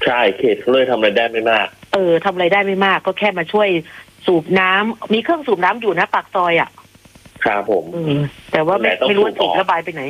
ใช่เขตเขาเลยทำอะไรได้ไม่มากทำอะไรได้ไม่มากก็แค่มาช่วยสูบน้ำมีเครื่องสูบน้ำอยู่นะปากซอยอ่ะครับผมแต่ว่าไม่รู้ว่าสูบระบายไปไหน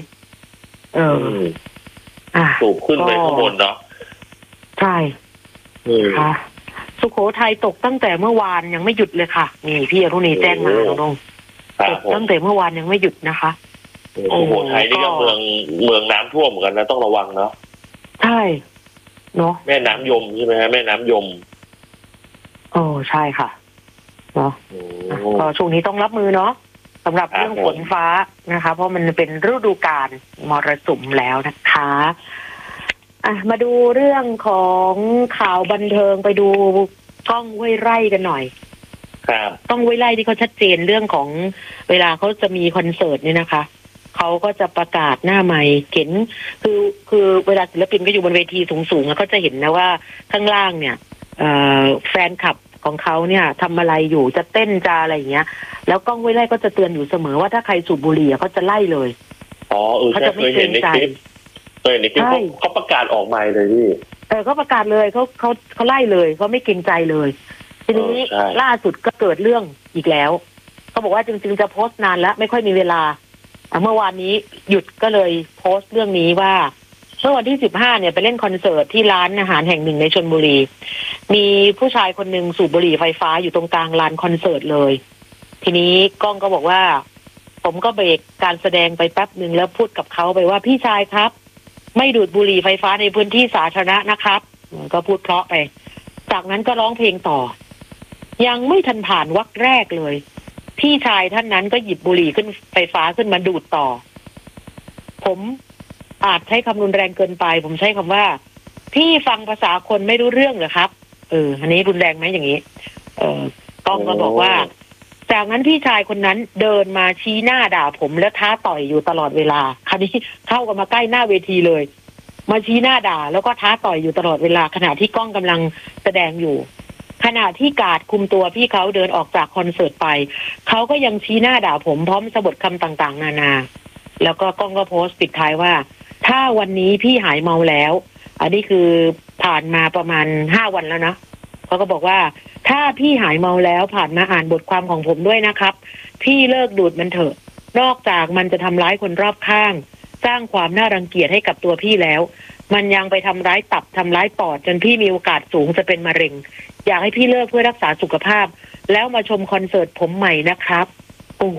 สูบขึ้นไปข้างบนเนาะใช่ค่ะสุโขทัยตกตั้งแต่เมื่อวานยังไม่หยุดเลยค่ะนี่พี่อรุณีแจ้งมาน้องตกตั้งแต่เมื่อวานยังไม่หยุดนะคะสุโขทัยนี่ก็เมืองน้ำท่วมเหมือนกันนะต้องระวังเนาะใช่เนาะแม่น้ำยมใช่ไหมฮะแม่น้ำยมใช่ค่ะเนาะก็ช่วงนี้ต้องรับมือเนาะสำหรับเรื่องฝนฟ้านะคะเพราะมันเป็นฤดูกาลมรสุมแล้วนะคะมาดูเรื่องของข่าวบันเทิงไปดูกล้องห้วยไร่กันหน่อยครับกล้องห้วยไร่ที่เขาชัดเจนเรื่องของเวลาเขาจะมีคอนเสิร์ตเนี่ยนะคะเขาก็จะประกาศหน้าไมค์เห็นคือเวลาศิลปินก็อยู่บนเวทีสูงๆแล้วก็จะเห็นนะว่าข้างล่างเนี่ยแฟนคลับของเขาเนี่ยทำอะไรอยู่จะเต้นจะอะไรอย่างเงี้ยแล้วกล้องห้วยไร่ก็จะเตือนอยู่เสมอว่าถ้าใครสูบบุหรี่เขาจะไล่เลยเขาจะไม่เห็นในคลิปเขาประกาศออกไมค์เลยพี่เขาประกาศเลยเขาไล่เลยเขาไม่เกรงใจเลยทีนี้ล่าสุดก็เกิดเรื่องอีกแล้วเขาบอกว่าจริงๆจะโพสต์นานแล้วไม่ค่อยมีเวลาเมื่อวานนี้หยุดก็เลยโพสต์เรื่องนี้ว่าเมื่อวันที่15เนี่ยไปเล่นคอนเสิร์ตที่ร้านอาหารแห่งหนึ่งในชลบุรีมีผู้ชายคนหนึ่งสูบบุหรี่ไฟฟ้าอยู่ตรงกลางลานคอนเสิร์ตเลยทีนี้ก้องก็บอกว่าผมก็เบรกการแสดงไปแป๊บหนึ่งแล้วพูดกับเขาไปว่าพี่ชายครับไม่ดูดบุหรี่ไฟฟ้าในพื้นที่สาธารณะนะครับก็พูดเพราะไปจากนั้นก็ร้องเพลงต่อยังไม่ทันผ่านวรรคแรกเลยพี่ชายท่านนั้นก็หยิบบุหรี่ขึ้นไฟฟ้าขึ้นมาดูดต่อผมอาจใช้คำรุนแรงเกินไปผมใช้คำว่าพี่ฟังภาษาคนไม่รู้เรื่องเหรอครับอันนี้รุนแรงไหมอย่างนี้ก้องก็บอกว่าจากนั้นพี่ชายคนนั้นเดินมาชี้หน้าด่าผมและท้าต่อยอยู่ตลอดเวลาคราวนี้เข้ากันมาใกล้หน้าเวทีเลยมาชี้หน้าด่าแล้วก็ท้าต่อยอยู่ตลอดเวลาขณะที่ก้องกำลังแสดงอยู่ขณะที่กาดคุมตัวพี่เขาเดินออกจากคอนเสิร์ตไปเขาก็ยังชี้หน้าด่าผมพร้อมสะบัดคำต่างๆนานาแล้วก็ก้องก็โพสต์ปิดท้ายว่าถ้าวันนี้พี่หายเมาแล้วอันนี้คือผ่านมาประมาณ5 วันแล้วนะเขาก็บอกว่าถ้าพี่หายเมาแล้วผ่านมาอ่านบทความของผมด้วยนะครับพี่เลิกดูดมันเถอะนอกจากมันจะทำร้ายคนรอบข้างสร้างความน่ารังเกียจให้กับตัวพี่แล้วมันยังไปทำร้ายตับทำร้ายปอดจนพี่มีโอกาสสูงจะเป็นมะเร็งอยากให้พี่เลิกเพื่อรักษาสุขภาพแล้วมาชมคอนเสิร์ตผมใหม่นะครับโอ้โห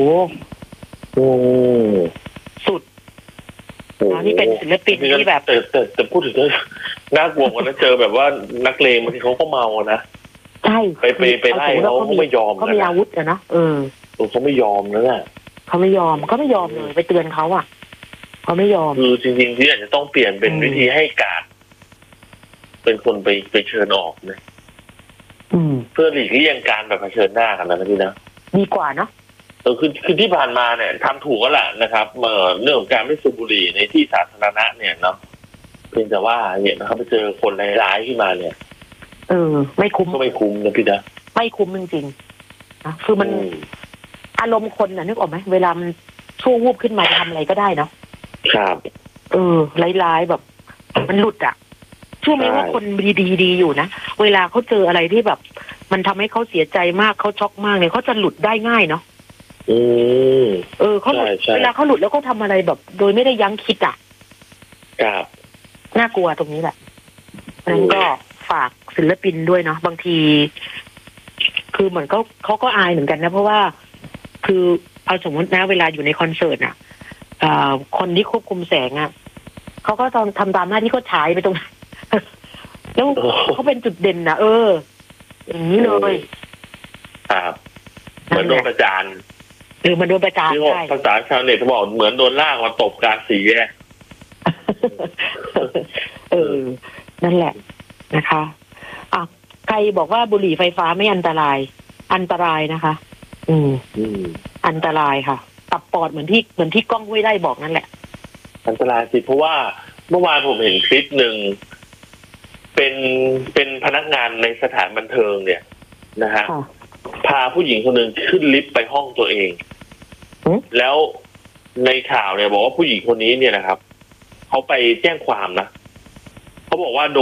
สุดนี่เป็นศิลปินที่แบบแต่พูดถึงน่ากลัวกว่านะเจอแบบว่านักเลงบางทีเขาก็เมานะใช่ไปไล่เขาไม่ยอมเขามีอาวุธอะนะเขาไม่ยอมนะเนี่ยเขาไม่ยอมเลยไปเตือนเขาอ่ะเขาไม่ยอมคือจริงๆที่อาจจะต้องเปลี่ยนเป็นวิธีให้การเป็นคนไปเชิญออกนะเพื่อหลีกเลี่ยงการแบบเผชิญหน้ากันนะพี่นะดีกว่าเนาะคือที่ผ่านมาเนี่ยทำถูกแล้วแหละนะครับเรื่องของการไม่สูบบุหรี่ในที่สาธารณะเนี่ยเนาะเพียงแต่ว่าเนี่ยนะครับไปเจอคนร้ายขึ้นมาเนี่ยไม่คุ้มก็ไม่คุ้มนะพี่นะไม่คุ้มจริงๆนะคือมันอารมณ์คนน่ะนึกออกไหมเวลามันชั่ววูบขึ้นมาจะทำอะไรก็ได้เนาะครับร้ายๆแบบมันหลุดอ่ะช่วงนี้ว่าคนดีอยู่นะเวลาเขาเจออะไรที่แบบมันทำให้เขาเสียใจมากเขาช็อกมากเนี่ยเขาจะหลุดได้ง่ายเนาะเขาหลุดเวลาเขาหลุดแล้วก็ทำอะไรแบบโดยไม่ได้ยั้งคิดอ่ะครับน่ากลัวตรงนี้แหละนั้นก็ฝากศิลปินด้วยเนาะบางทีคือเหมือนเขาก็อายเหมือนกันนะเพราะว่าคือเอาสมมตินะเวลาอยู่ในคอนเสิร์ตอ่ะคนที่ควบคุมแสงอ่ะเขาก็ต้องทำตามหน้าที่เขาฉายไปตรงแล้วเขาเป็นจุดเด่นนะอย่างนี้เลยครับเหมือนโดนประจานมันโดนประจานใช่ภาษาชาวเน็ตเขาบอกเหมือนโดนลากมาตบกลางสี่แยกนั่นแหละนะคะใครบอกว่าบุหรี่ไฟฟ้าไม่อันตรายนะคะอันตรายค่ะตับปอดเหมือนที่ก้องห้วยไร่บอกนั่นแหละอันตรายสิเพราะว่าเมื่อวานผมเห็นคลิปหนึ่งเป็นพนักงานในสถานบันเทิงเนี่ยนะฮะพาผู้หญิงคนหนึ่งขึ้นลิฟต์ไปห้องตัวเองแล้วในข่าวเนี่ยบอกว่าผู้หญิงคนนี้เนี่ยนะครับเขาไปแจ้งความนะเขาบอกว่า